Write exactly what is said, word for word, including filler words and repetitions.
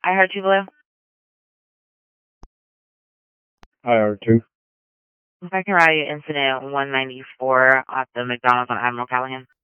I heard you, Blue. I heard too. If I can write you incident one ninety-four at the McDonald's on Admiral Callahan.